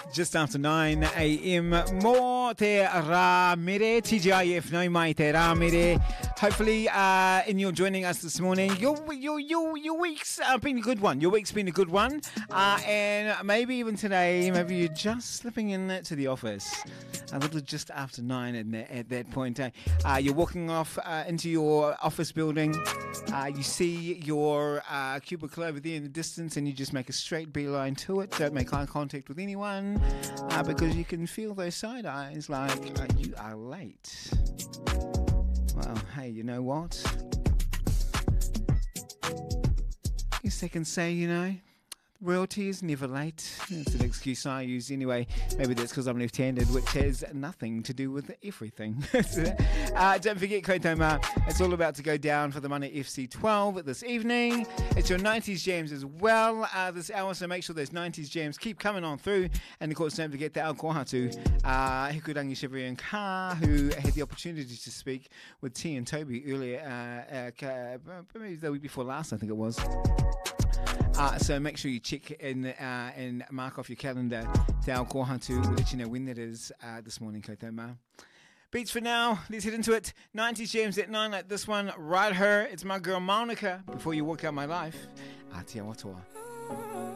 Just after 9 a.m. Mo te rā mere, TGIF no mai te rā mere. Hopefully, in your joining us this morning, your week's been a good one. Your week's been a good one. And maybe even today, maybe you're just slipping in to the office. A little just after 9 at that point. You're walking off into your office building. You see your cubicle over there in the distance, and you just make a straight beeline to it. Don't make eye contact with anyone, because you can feel those side eyes like you are late. Well, hey, you know what? I guess they can say, royalty is never late. That's an excuse I use anyway. Maybe that's because I'm left-handed, which has nothing to do with everything. Don't forget, Kotoma, it's all about to go down for the Mana FC 12 this evening. It's your 90s jams as well this hour, so make sure those 90s jams keep coming on through. And of course, don't forget the Ao Kohatu, Hikurangi Shivery and Ka, who had the opportunity to speak with T and Toby earlier, maybe the week before last, I think it was. So make sure you check in and mark off your calendar. Te Ao Kohatu, we'll let you know when that is this morning, Kotoma. Beats for now, let's head into it. 90s jams at 9 like this one. Ride Her, it's my girl Monica. Before you walk out my life, Te Awatua.